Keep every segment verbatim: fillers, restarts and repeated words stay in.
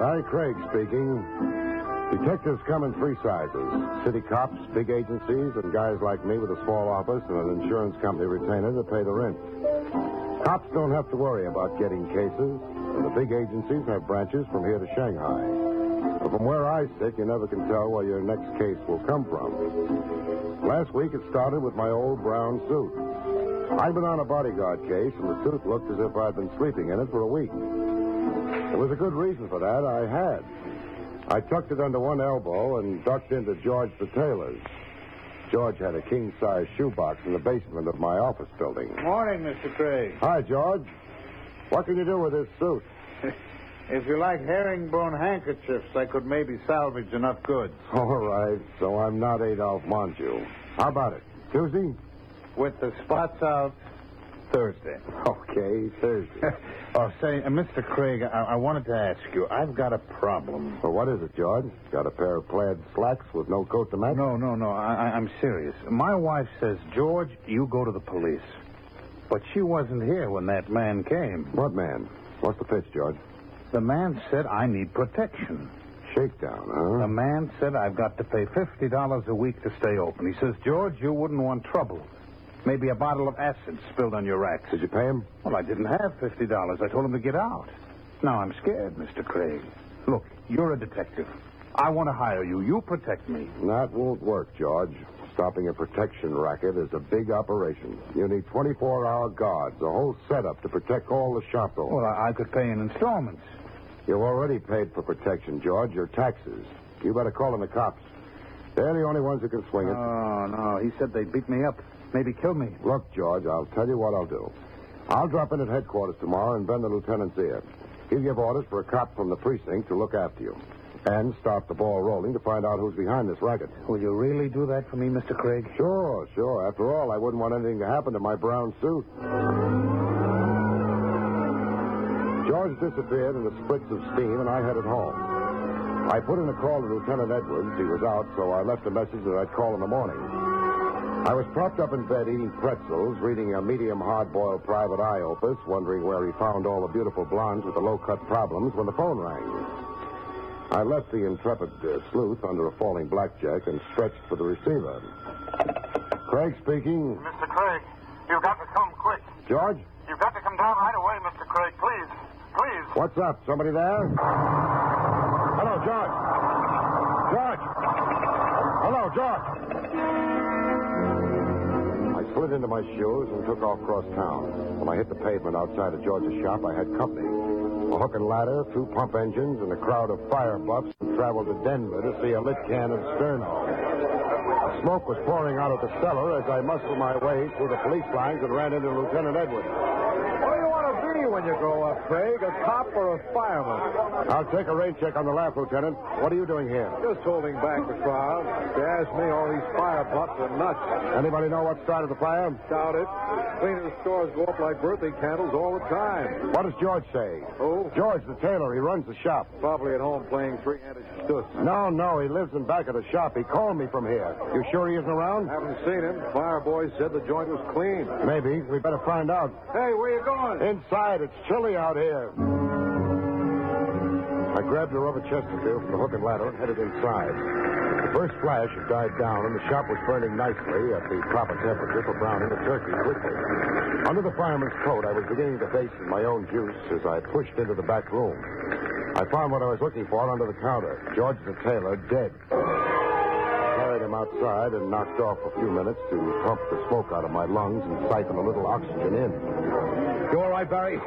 Larry Craig speaking. Detectives come in three sizes. City cops, big agencies, and guys like me with a small office and an insurance company retainer to pay the rent. Cops don't have to worry about getting cases, and the big agencies have branches from here to Shanghai. But from where I sit, you never can tell where your next case will come from. Last week it started with my old brown suit. I'd been on a bodyguard case, and the suit looked as if I'd been sleeping in it for a week. There was a good reason for that. I had. I tucked it under one elbow and ducked into George the tailor's. George had a king-size shoebox in the basement of my office building. Morning, Mister Craig. Hi, George. What can you do with this suit? If you like herringbone handkerchiefs, I could maybe salvage enough goods. All right, so I'm not Adolph Monju. How about it? Tuesday? With the spots out, Thursday. Okay, Thursday. Oh, say, uh, Mister Craig, I-, I wanted to ask you, I've got a problem. Well, what is it, George? Got a pair of plaid slacks with no coat to match? No, no, no, I- I- I'm serious. My wife says, George, you go to the police. But she wasn't here when that man came. What man? What's the pitch, George? The man said I need protection. Shakedown, huh? The man said I've got to pay fifty dollars a week to stay open. He says, George, you wouldn't want trouble. Maybe a bottle of acid spilled on your racks. Did you pay him? Well, I didn't have fifty dollars. I told him to get out. Now I'm scared, Mister Craig. Look, you're a detective. I want to hire you. You protect me. That won't work, George. Stopping a protection racket is a big operation. You need twenty-four hour guards, a whole setup to protect all the shop owners. Well, I, I could pay in installments. You've already paid for protection, George, your taxes. You better call in the cops. They're the only ones who can swing it. Oh, no. He said they'd beat me up. Maybe kill me. Look, George, I'll tell you what I'll do. I'll drop in at headquarters tomorrow and bend the lieutenant's ear. He'll give orders for a cop from the precinct to look after you. And start the ball rolling to find out who's behind this racket. Will you really do that for me, Mister Craig? Sure, sure. After all, I wouldn't want anything to happen to my brown suit. George disappeared in a spritz of steam, and I headed home. I put in a call to Lieutenant Edwards. He was out, so I left a message that I'd call in the morning. I was propped up in bed eating pretzels, reading a medium hard-boiled private eye opus, wondering where he found all the beautiful blondes with the low-cut problems when the phone rang. I left the intrepid uh, sleuth under a falling blackjack and stretched for the receiver. Craig speaking. Mister Craig, you've got to come quick. George? You've got to come down right away, Mister Craig. Please, please. What's up? Somebody there? Hello, George. George. Hello, George. I slid into my shoes and took off across town. When I hit the pavement outside of George's shop, I had company. A hook and ladder, two pump engines, and a crowd of fire buffs and traveled to Denver to see a lit can of Sterno. Smoke was pouring out of the cellar as I muscled my way through the police lines and ran into Lieutenant Edwards. What do you want to be when you grow up, Craig? A cop or a fireman? I'll take a rain check on the laugh, Lieutenant. What are you doing here? Just holding back the crowd. If you ask me, all these fire buffs are nuts. Anybody know what started the fire? Doubt it. Cleaners' stores go up like birthday candles all the time. What does George say? Who? George, the tailor. He runs the shop. Probably at home playing three-handed stuss. No, no, he lives in back of the shop. He called me from here. You sure he isn't around? Haven't seen him. Fire boys said the joint was clean. Maybe. We better find out. Hey, where you going? Inside. It's chilly out here. I grabbed a rubber Chesterfield from the hook and ladder and headed inside. The first flash had died down, and the shop was burning nicely at the proper temperature for browning the turkey quickly. Under the fireman's coat, I was beginning to basin my own juice as I pushed into the back room. I found what I was looking for under the counter. George the tailor, dead. Carried him outside and knocked off a few minutes to pump the smoke out of my lungs and siphon a little oxygen in. You all right, Barry?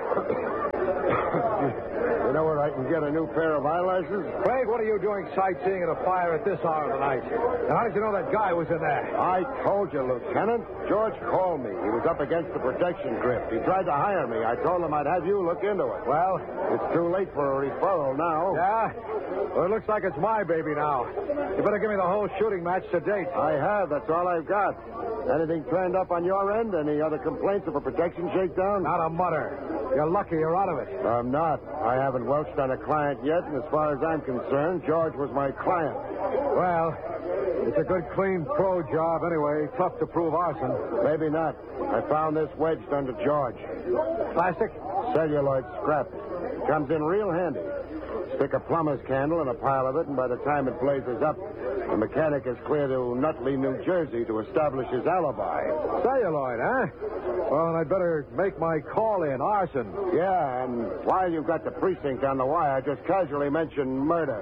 You know where I can get a new pair of eyelashes? Craig, what are you doing sightseeing at a fire at this hour of the night? And how did you know that guy was in there? I told you, Lieutenant. George called me. He was up against the protection grip. He tried to hire me. I told him I'd have you look into it. Well? It's too late for a referral now. Yeah? Well, it looks like it's my baby now. You better give me the whole shooting match to date. I have. That's all I've got. Anything turned up on your end? Any other complaints of a protection shakedown? Not a mutter. You're lucky you're out of it. I'm not. I haven't welched on a client yet, and as far as I'm concerned, George was my client. Well, it's a good, clean pro job anyway. Tough to prove arson. Maybe not. I found this wedged under George. Plastic? Celluloid scrap. Comes in real handy. Stick a plumber's candle in a pile of it, and by the time it blazes up, the mechanic is clear to Nutley, New Jersey to establish his alibi. Celluloid, huh? Well, then I'd better make my call in. Arson. Yeah, and while you've got the precinct on the wire, just casually mention murder.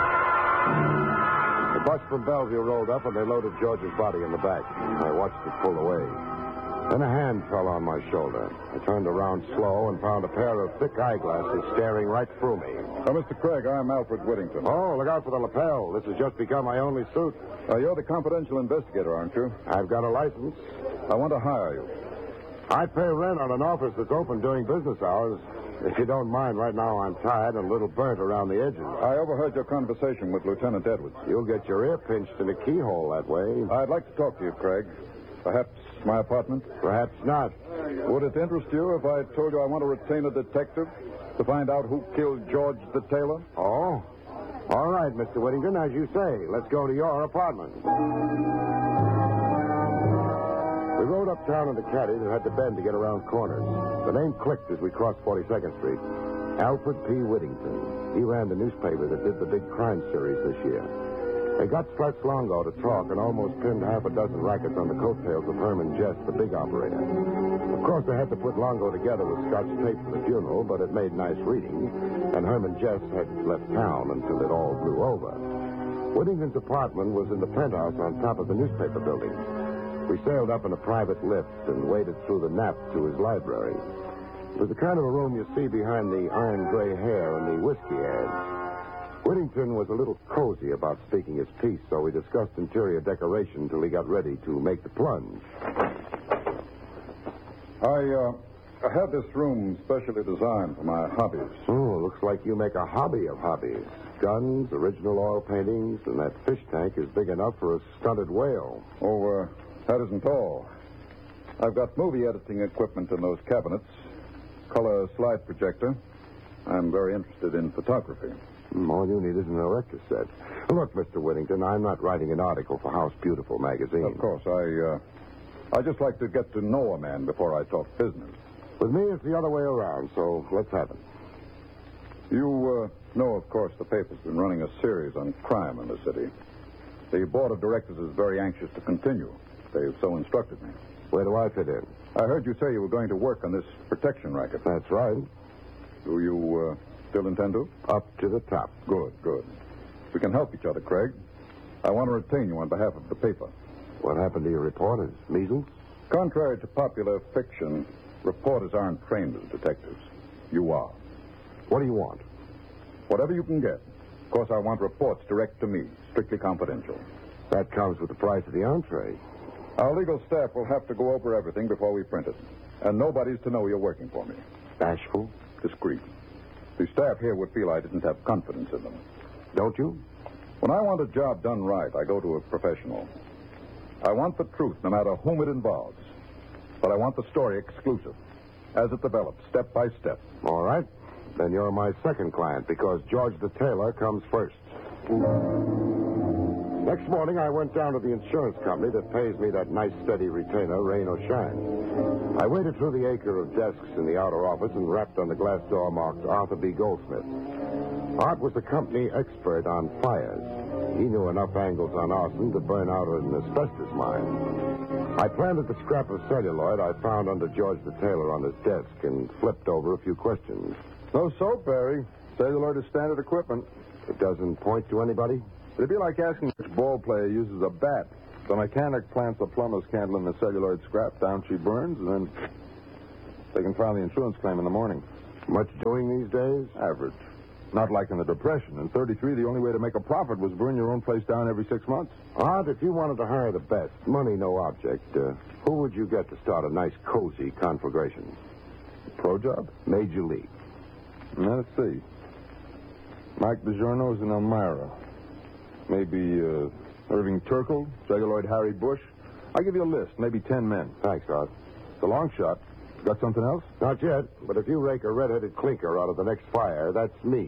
The bus from Bellevue rolled up, and they loaded George's body in the back. I watched it pull away. Then a hand fell on my shoulder. I turned around slow and found a pair of thick eyeglasses staring right through me. Oh, Mister Craig, I'm Alfred Whittington. Oh, look out for the lapel. This has just become my only suit. Uh, you're the confidential investigator, aren't you? I've got a license. I want to hire you. I pay rent on an office that's open during business hours. If you don't mind, right now I'm tired and a little burnt around the edges. I overheard your conversation with Lieutenant Edwards. You'll get your ear pinched in a keyhole that way. I'd like to talk to you, Craig. Perhaps my apartment? Perhaps not. Would it interest you if I told you I want to retain a detective to find out who killed George the tailor? Oh? All right, Mister Whittington, as you say. Let's go to your apartment. We rode uptown in the caddy that had to bend to get around corners. The name clicked as we crossed forty-second Street. Alfred P. Whittington. He ran the newspaper that did the big crime series this year. They got Stretch Longo to talk and almost pinned half a dozen rackets on the coattails of Herman Jess, the big operator. Of course, they had to put Longo together with Scotch tape for the funeral, but it made nice reading, and Herman Jess had left town until it all blew over. Whittington's apartment was in the penthouse on top of the newspaper building. We sailed up in a private lift and waded through the nap to his library. It was the kind of a room you see behind the iron gray hair and the whiskey ads. Whittington was a little cozy about speaking his piece, so we discussed interior decoration till he got ready to make the plunge. I, uh, I had this room specially designed for my hobbies. Oh, looks like you make a hobby of hobbies. Guns, original oil paintings, and that fish tank is big enough for a stunted whale. Oh, uh, that isn't all. I've got movie editing equipment in those cabinets, color slide projector. I'm very interested in photography. All you need is an erector set. Look, Mister Whittington, I'm not writing an article for House Beautiful magazine. Of course, I, uh, I just like to get to know a man before I talk business. With me, it's the other way around, so let's have it. You, uh, know, of course, the paper's been running a series on crime in the city. The board of directors is very anxious to continue. They've so instructed me. Where do I fit in? I heard you say you were going to work on this protection racket. That's right. Do you, uh... still intend to? Up to the top. Good, good. We can help each other, Craig. I want to retain you on behalf of the paper. What happened to your reporters? Measles? Contrary to popular fiction, reporters aren't trained as detectives. You are. What do you want? Whatever you can get. Of course, I want reports direct to me, strictly confidential. That comes with the price of the entree. Our legal staff will have to go over everything before we print it. And nobody's to know you're working for me. Bashful? Discreet. The staff here would feel I didn't have confidence in them. Don't you? When I want a job done right, I go to a professional. I want the truth, no matter whom it involves. But I want the story exclusive, as it develops, step by step. All right. Then you're my second client, because George the tailor comes first. Next morning, I went down to the insurance company that pays me that nice, steady retainer, rain or shine. I waded through the acre of desks in the outer office and rapped on the glass door marked Arthur B. Goldsmith. Art was the company expert on fires. He knew enough angles on arson to burn out an asbestos mine. I planted the scrap of celluloid I found under George the tailor on his desk and flipped over a few questions. No soap, Barry. Celluloid is standard equipment. It doesn't point to anybody? It'd be like asking which ball player uses a bat. The mechanic plants a plumber's candle in the celluloid scrap, down she burns, and then they can file the insurance claim in the morning. Much doing these days? Average. Not like in the Depression. In thirty-three, the only way to make a profit was burn your own place down every six months. Art, if you wanted to hire the best, money no object, uh, who would you get to start a nice, cozy conflagration? Pro job? Major League. Now, let's see. Mike DiGiorno's in Elmira. Maybe uh, Irving Turkle, celluloid Harry Bush. I'll give you a list, maybe ten men. Thanks, Art. It's a long shot. Got something else? Not yet, but if you rake a red-headed clinker out of the next fire, that's me.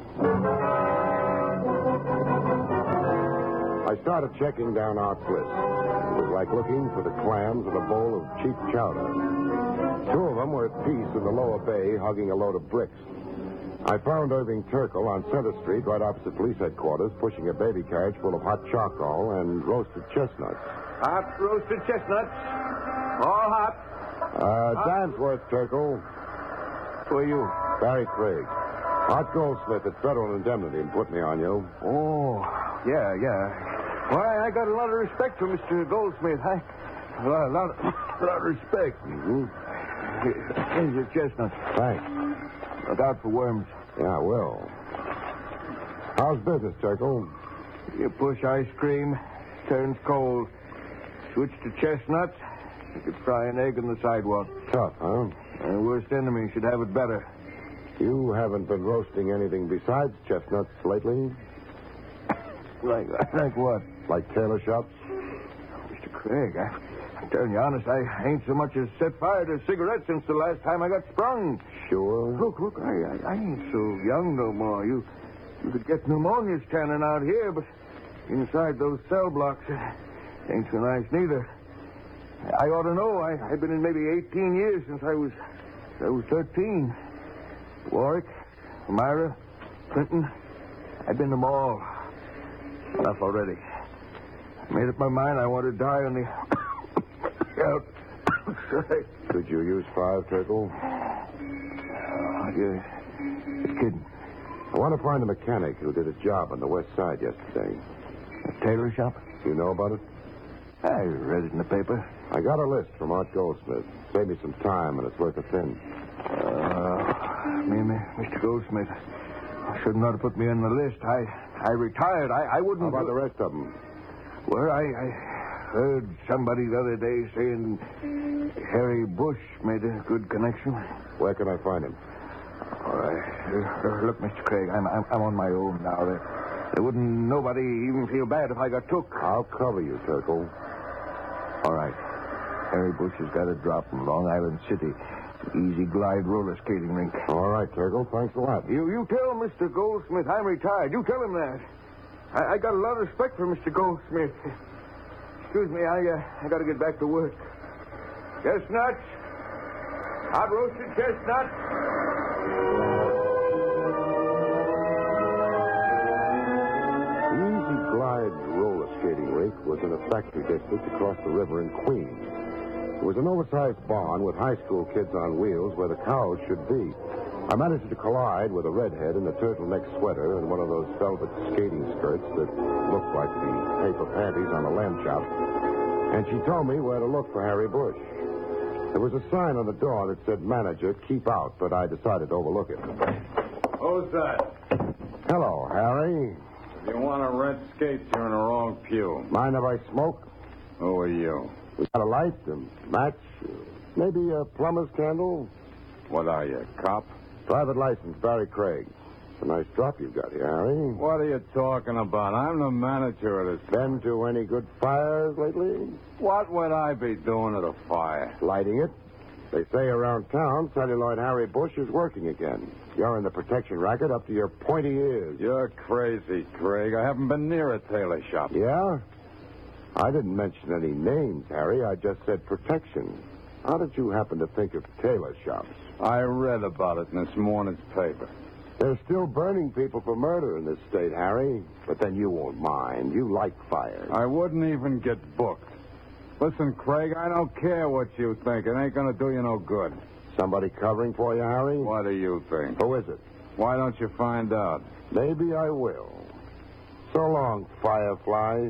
I started checking down Art's list. It was like looking for the clams in a bowl of cheap chowder. Two of them were at peace in the lower bay, hugging a load of bricks. I found Irving Turkle on Center Street, right opposite police headquarters, pushing a baby carriage full of hot charcoal and roasted chestnuts. Hot roasted chestnuts. All hot. Uh, Danforth, Turkle. Who are you? Barry Craig. Art Goldsmith at Federal Indemnity and put me on you. Oh, yeah, yeah. Why, I got a lot of respect for Mister Goldsmith. I, a lot, a lot, of, a lot of respect. Mm-hmm. Here's your chestnuts. Thanks. Look out for worms. Yeah, I will. How's business, Turkle? You push ice cream, turns cold. Switch to chestnuts, you could fry an egg on the sidewalk. Tough, huh? Our worst enemy should have it better. You haven't been roasting anything besides chestnuts lately? Like, like what? Like tailor shops? Mister Craig, I, I'm telling you honest, I ain't so much as set fire to a cigarette since the last time I got sprung. Sure. Look, look, I, I, I ain't so young no more. You, you could get pneumonia standing out here, but inside those cell blocks, it ain't so nice neither. I ought to know. I, I've been in maybe eighteen years since I was, I was thirteen. Warwick, Elmira, Clinton, I've been them all. Enough already. I made up my mind I want to die on the outside. Could you use five, Turkle? Oh, you're, you're kidding. I want to find a mechanic who did a job on the west side yesterday. A tailor shop? Do you know about it? I read it in the paper. I got a list from Art Goldsmith. Save me some time, and it's worth a fin. Uh, me, me, Mister Goldsmith, I shouldn't ought to put me on the list. I, I retired. I, I wouldn't. How about the rest of them? Well, I, I heard somebody the other day saying Harry Bush made a good connection. Where can I find him? All right. Uh, look, Mister Craig, I'm, I'm I'm on my own now. There, there wouldn't nobody even feel bad if I got took. I'll cover you, Turkle. All right. Harry Bush has got a drop from Long Island City. Easy glide roller skating rink. All right, Turkle. Thanks a lot. You you tell Mister Goldsmith I'm retired. You tell him that. I, I got a lot of respect for Mister Goldsmith. Excuse me, I uh, I got to get back to work. Chestnuts. Hot roasted chestnuts. The Easy Glide roller skating rink was in a factory district across the river in Queens. It was an oversized barn with high school kids on wheels where the cows should be. I managed to collide with a redhead in a turtleneck sweater and one of those velvet skating skirts that looked like the paper panties on a lamb chop. And she told me where to look for Harry Bush. There was a sign on the door that said, "Manager, keep out," but I decided to overlook it. Who's that? Hello, Harry. If you want to rent skates, you're in the wrong pew. Mind if I smoke? Who are you? We got a light, a match, maybe a plumber's candle? What are you, cop? Private license, Barry Craig. It's a nice drop you've got here, Harry. What are you talking about? I'm the manager of this. Been to any good fires lately? What would I be doing at a fire? Lighting it. They say around town, celluloid Harry Bush is working again. You're in the protection racket up to your pointy ears. You're crazy, Craig. I haven't been near a tailor shop. Yeah? I didn't mention any names, Harry. I just said protection. How did you happen to think of tailor shops? I read about it in this morning's paper. They're still burning people for murder in this state, Harry. But then you won't mind. You like fires. I wouldn't even get booked. Listen, Craig, I don't care what you think. It ain't going to do you no good. Somebody covering for you, Harry? What do you think? Who is it? Why don't you find out? Maybe I will. So long, fireflies.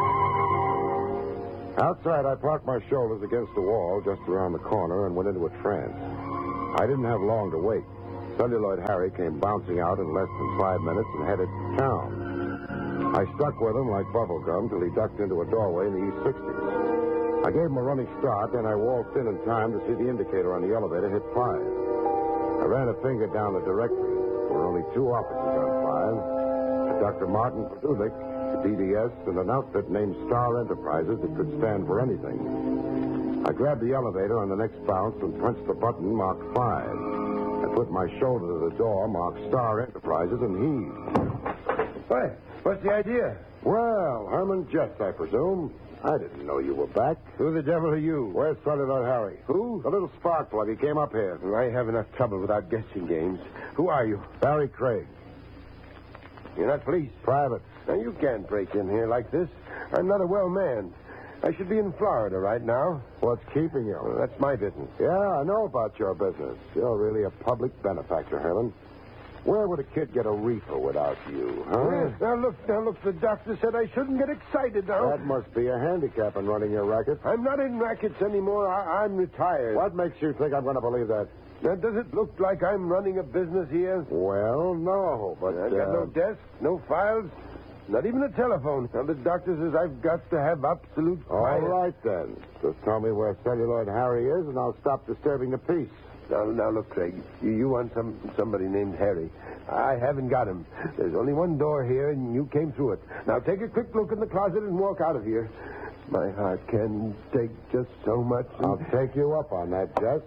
Outside, I parked my shoulders against the wall just around the corner and went into a trance. I didn't have long to wait. Celluloid Harry came bouncing out in less than five minutes and headed to town. I stuck with him like bubblegum till he ducked into a doorway in the East sixties. I gave him a running start, then I waltzed in in time to see the indicator on the elevator hit five. I ran a finger down the directory. There were only two officers on five. Doctor Martin Padulik, D D S, and an outfit named Star Enterprises that could stand for anything. I grabbed the elevator on the next bounce and punched the button marked five. I put my shoulder to the door marked Star Enterprises and heaved. What? What's the idea? Well, Herman Jess, I presume. I didn't know you were back. Who the devil are you? Where's Celluloid Harry? Who? The little spark plug. He came up here. I have enough trouble without guessing games. Who are you? Barry Craig. You're not police. Private. Now, you can't break in here like this. I'm not a well man. I should be in Florida right now. What's keeping you? Well, that's my business. Yeah, I know about your business. You're really a public benefactor, Herman. Where would a kid get a reefer without you, huh? Yes, now look, now look, the doctor said I shouldn't get excited now. That must be a handicap in running your racket. I'm not in rackets anymore. I, I'm retired. What makes you think I'm going to believe that? Now, does it look like I'm running a business here? Well, no, but... I've got uh, no desk, no files, not even a telephone. Now, the doctor says I've got to have absolute All quiet. right, then. Just tell me where Celluloid Harry is, and I'll stop disturbing the peace. Now, now look, Craig, you, you want some somebody named Harry. I haven't got him. There's only one door here, and you came through it. Now, take a quick look in the closet and walk out of here. My heart can take just so much. and- I'll take you up on that, Jess.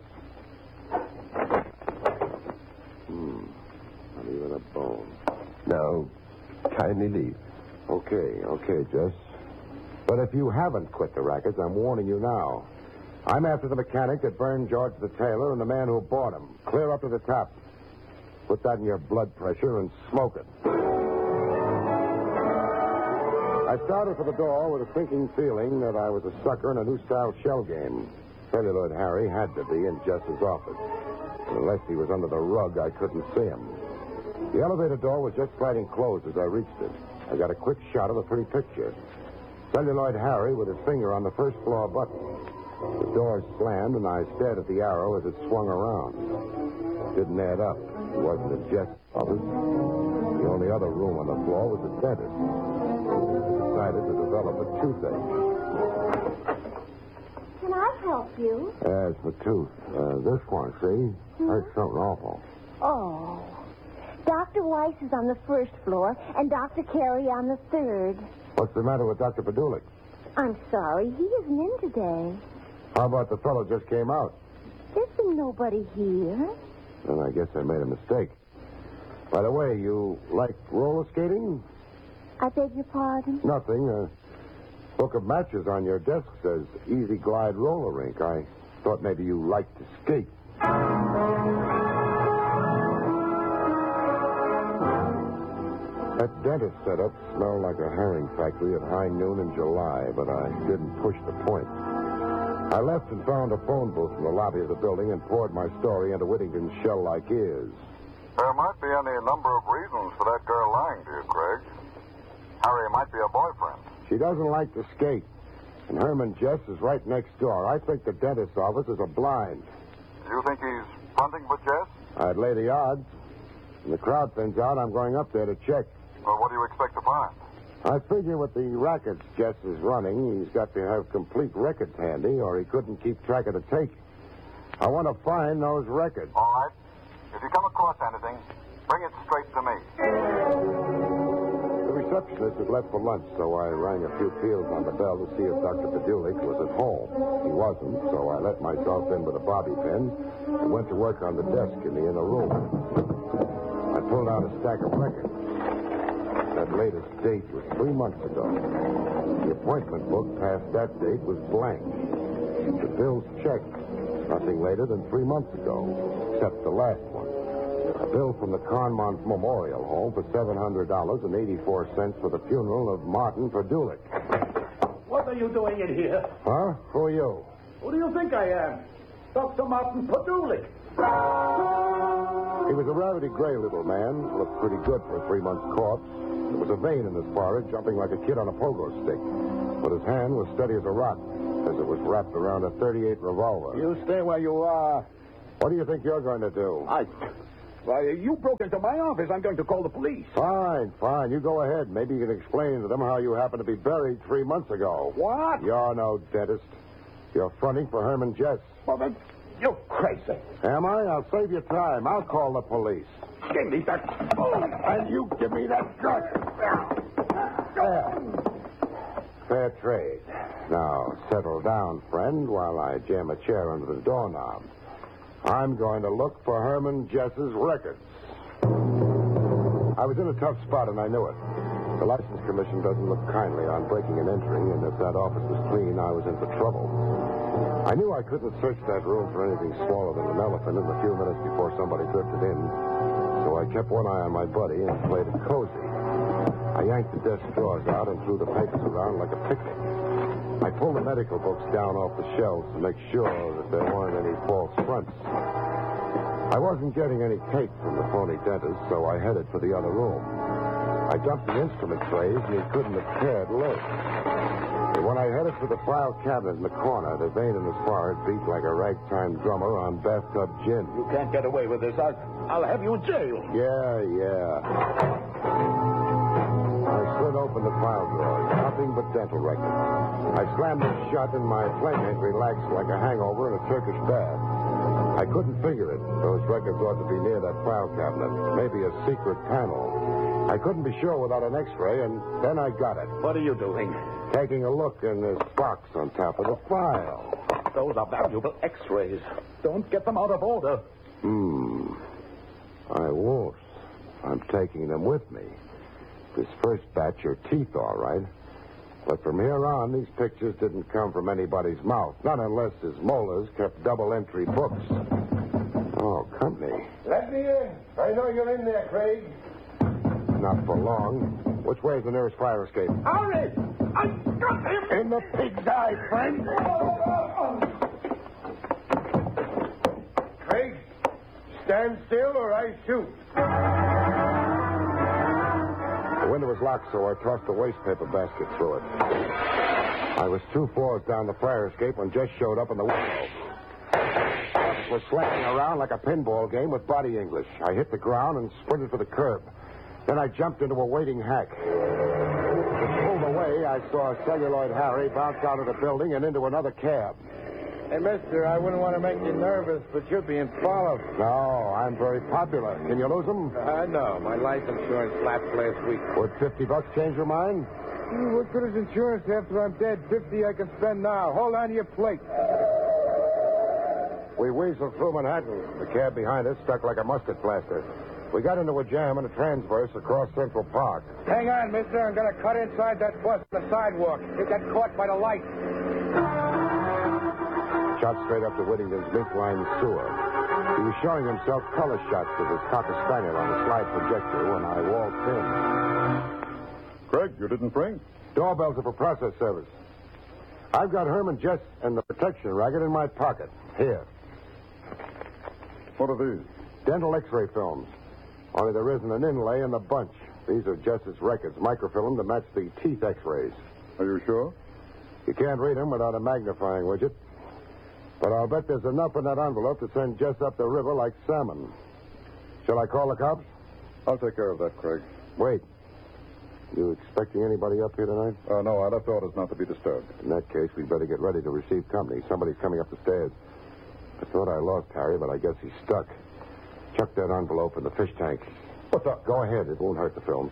Hmm. Not even a bone. Now, kindly leave. Okay, okay, Jess. But if you haven't quit the rackets, I'm warning you now. I'm after the mechanic that burned George the tailor and the man who bought him. Clear up to the top. Put that in your blood pressure and smoke it. I started for the door with a sinking feeling that I was a sucker in a new-style shell game. Celluloid Harry had to be in Jess's office. Unless he was under the rug, I couldn't see him. The elevator door was just sliding closed as I reached it. I got a quick shot of a pretty picture. Celluloid Harry with his finger on the first floor button. The door slammed, and I stared at the arrow as it swung around. It didn't add up. It wasn't a Jess office. The only other room on the floor was the dentist. I decided to develop a toothache. Can I help you? Yeah, it's my tooth. Uh, this one, see? Hurts something awful. Oh. Doctor Weiss is on the first floor, and Doctor Carey on the third. What's the matter with Doctor Padulik? I'm sorry, he isn't in today. How about the fellow just came out? There's been nobody here. Then I guess I made a mistake. By the way, you like roller skating? I beg your pardon? Nothing. A book of matches on your desk says Easy Glide Roller Rink. I thought maybe you liked to skate. That dentist setup smelled like a herring factory at high noon in July, but I didn't push the point. I left and found a phone booth in the lobby of the building and poured my story into Whittington's shell-like ears. There might be any number of reasons for that girl lying to you, Craig. Harry might be a boyfriend. She doesn't like to skate, and Herman Jess is right next door. I think the dentist's office is a blind. Do you think he's fronting for Jess? I'd lay the odds. When the crowd thins out, I'm going up there to check. Well, what do you expect to find? I figure with the rackets Jess is running, he's got to have complete records handy, or he couldn't keep track of the take. I want to find those records. All right. If you come across anything, bring it straight to me. The receptionist had left for lunch, so I rang a few peals on the bell to see if Doctor Padulik was at home. He wasn't, so I let myself in with a bobby pin and went to work on the desk in the inner room. I pulled out a stack of records. That latest date was three months ago. The appointment book past that date was blank. The bills checked. Nothing later than three months ago, except the last one. A bill from the Carmont Memorial Home for seven hundred dollars and eighty-four cents for the funeral of Martin Padulik. What are you doing in here? Huh? Who are you? Who do you think I am? Doctor Martin Padulik. He was a rabbity gray little man. Looked pretty good for a three-month corpse. There was a vein in his forehead, jumping like a kid on a pogo stick. But his hand was steady as a rock, as it was wrapped around a thirty-eight revolver. You stay where you are. What do you think you're going to do? I... Why, you broke into my office. I'm going to call the police. Fine, fine. You go ahead. Maybe you can explain to them how you happened to be buried three months ago. What? You're no dentist. You're fronting for Herman Jess. Well, then, you're crazy. Am I? I'll save you time. I'll call the police. Give me that phone. And you give me that gun. There. Fair trade. Now, settle down, friend, while I jam a chair under the doorknob. I'm going to look for Herman Jess's records. I was in a tough spot, and I knew it. The License Commission doesn't look kindly on breaking and entering, and if that office was clean, I was in for trouble. I knew I couldn't search that room for anything smaller than an elephant in the few minutes before somebody drifted in, so I kept one eye on my buddy and played it cozy. I yanked the desk drawers out and threw the papers around like a picnic. I pulled the medical books down off the shelves to make sure that there weren't any false fronts. I wasn't getting any cake from the phony dentist, so I headed for the other room. I dumped the instrument trays, and he couldn't have cared less. And when I headed for the file cabinet in the corner, the vein in his forehead beat like a ragtime drummer on bathtub gin. You can't get away with this. I'll, I'll have you in jail. Yeah, yeah. I slid open the file drawers, nothing but dental records. I slammed them shut, and my playmate relaxed like a hangover in a Turkish bath. I couldn't figure it. Those records ought to be near that file cabinet, maybe a secret panel. I couldn't be sure without an X-ray, and then I got it. What are you doing? Taking a look in this box on top of the file. Those are valuable X-rays. Don't get them out of order. Hmm. I won't. I'm taking them with me. This first batch are teeth, all right. But from here on, these pictures didn't come from anybody's mouth. Not unless his molars kept double-entry books. Oh, company. Let me in. I know you're in there, Craig. Not for long. Which way is the nearest fire escape? Hurry! I got him! In the pig's eye, friend. Craig, stand still or I shoot. The window was locked, so I tossed a waste paper basket through it. I was two floors down the fire escape when Jess showed up in the window. It was slamming around like a pinball game with body English. I hit the ground and sprinted for the curb. Then I jumped into a waiting hack. It pulled away, I saw Celluloid Harry bounce out of the building and into another cab. Hey, mister, I wouldn't want to make you nervous, but you're being followed. No, I'm very popular. Can you lose them? I know. My life insurance lapsed last week. Would fifty bucks change your mind? What good is insurance after I'm dead? Fifty I can spend now. Hold on to your plate. We weaseled through Manhattan. The cab behind us stuck like a mustard plaster. We got into a jam and a transverse across Central Park. Hang on, mister. I'm going to cut inside that bus on the sidewalk. You got caught by the light. Shot straight up to Whittington's Mint-Line sewer. He was showing himself color shots with his Cocker Spaniel on the slide projector when I walked in. Craig, you didn't bring? Doorbells are for process service. I've got Herman Jess and the protection racket in my pocket. Here. What are these? Dental X-ray films. Only there isn't an inlay in the bunch. These are Jess's records, microfilm to match the teeth X-rays. Are you sure? You can't read them without a magnifying widget. But I'll bet there's enough in that envelope to send Jess up the river like salmon. Shall I call the cops? I'll take care of that, Craig. Wait. You expecting anybody up here tonight? Uh, no, I left orders not to be disturbed. In that case, we'd better get ready to receive company. Somebody's coming up the stairs. I thought I lost Harry, but I guess he's stuck. Chuck that envelope in the fish tank. What's up? Go ahead. It won't hurt the films.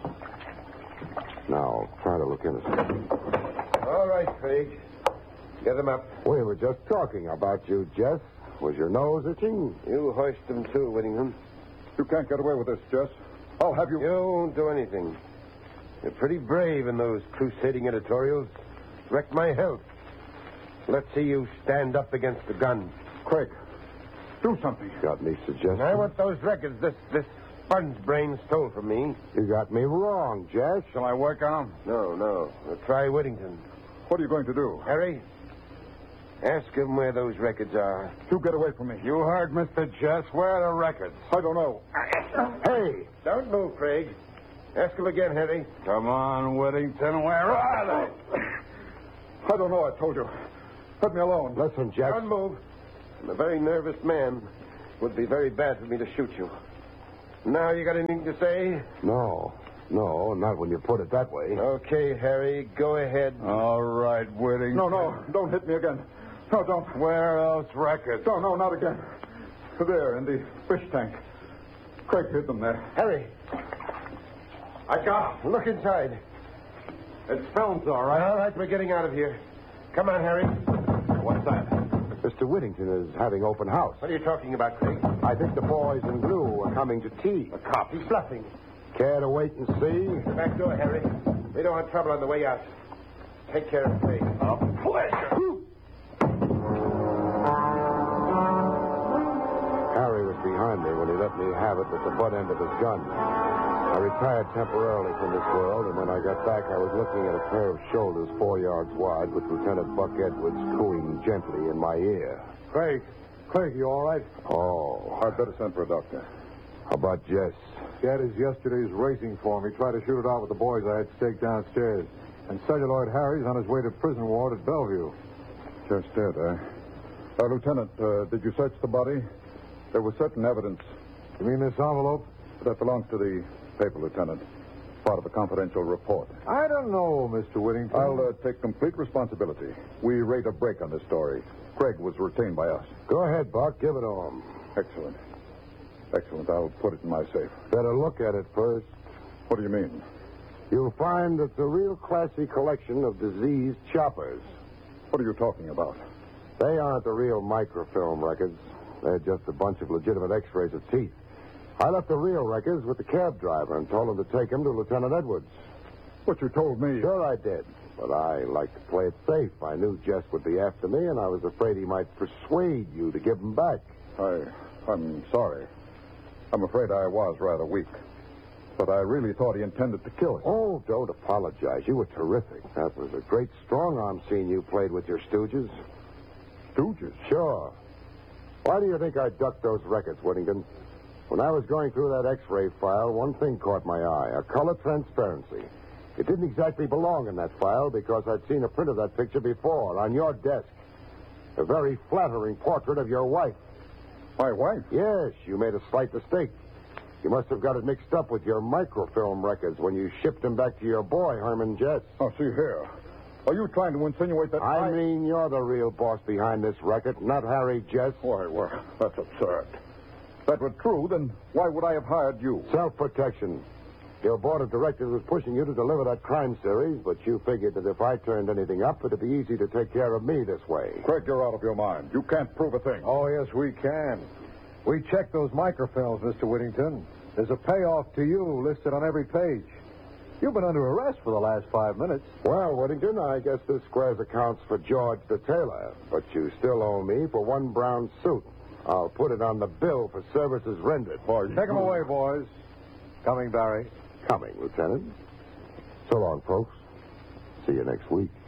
Now, try to look innocent. All right, Craig. Get them up. We were just talking about you, Jess. Was your nose itching? You hoist them, too, Whittingham. You can't get away with this, Jess. I'll have you... You won't do anything. You're pretty brave in those crusading editorials. Wrecked my health. Let's see you stand up against the gun. Craig, do something. Got any suggestions? I want those records this this sponge brain stole from me. You got me wrong, Jess. Shall I work on him? No, no. We'll try Whittington. What are you going to do? Harry, ask him where those records are. You get away from me. You heard Mister Jess. Where are the records? I don't know. Hey! Don't move, Craig. Ask him again, Harry. Come on, Whittington. Where are they? I don't know, I told you. Let me alone. Listen, Jess. Don't move. I'm a very nervous man. It would be very bad for me to shoot you. Now you got anything to say? No. No, not when you put it that way. Okay, Harry, go ahead. All right, Whittington. No, no, don't hit me again. No, don't. Where else records? No, no, not again. There, in the fish tank. Craig hid them there. Harry. I got him. Look inside. It's films, all right. All right, we're getting out of here. Come on, Harry. What's that? Mister Whittington is having open house. What are you talking about, Craig? I think the boys in blue are coming to tea. A cop. He's bluffing. Care to wait and see? Back door, Harry. We don't want trouble on the way out. Take care of me. A pleasure. Harry was behind me when he let me have it with the butt end of his gun. I retired temporarily from this world, and when I got back, I was looking at a pair of shoulders four yards wide with Lieutenant Buck Edwards cooing gently in my ear. Craig. Craig, you all right? Oh. I'd better send for a doctor. How about Jess? Jed is yesterday's racing form. He tried to shoot it out with the boys I had staked downstairs. And Celluloid Harry's on his way to prison ward at Bellevue. Just dead, eh? Uh, Lieutenant, uh, did you search the body? There was certain evidence. You mean this envelope? That belongs to the paper, Lieutenant. Part of a confidential report. I don't know, Mister Whittington. I'll uh, take complete responsibility. We rate a break on this story. Craig was retained by us. Go ahead, Buck. Give it to him. Excellent. Excellent. I'll put it in my safe. Better look at it first. What do you mean? You'll find it's a real classy collection of diseased choppers. What are you talking about? They aren't the real microfilm records. They're just a bunch of legitimate x-rays of teeth. I left the real records with the cab driver and told him to take them to Lieutenant Edwards. What you told me? Sure I did. But I like to play it safe. I knew Jess would be after me, and I was afraid he might persuade you to give them back. I... I'm sorry. I'm afraid I was rather weak. But I really thought he intended to kill him. Oh, don't apologize. You were terrific. That was a great strong-arm scene you played with your stooges. Stooges? Sure. Why do you think I ducked those records, Whittington? When I was going through that x-ray file, one thing caught my eye, a color transparency. It didn't exactly belong in that file because I'd seen a print of that picture before on your desk. A very flattering portrait of your wife. My wife? Yes, you made a slight mistake. You must have got it mixed up with your microfilm records when you shipped them back to your boy, Herman Jess. Oh, see here. Are you trying to insinuate that I I... mean, you're the real boss behind this racket, not Harry Jess. Why, well, that's absurd. If that were true, then why would I have hired you? Self-protection. Your board of directors was pushing you to deliver that crime series, but you figured that if I turned anything up, it'd be easy to take care of me this way. Craig, you're out of your mind. You can't prove a thing. Oh, yes, we can. We checked those microfilms, Mister Whittington. There's a payoff to you listed on every page. You've been under arrest for the last five minutes. Well, Whittington, I guess this squares accounts for George the tailor, but you still owe me for one brown suit. I'll put it on the bill for services rendered. Boys, take them away, boys. Coming, Barry. Coming, Lieutenant. So long, folks. See you next week.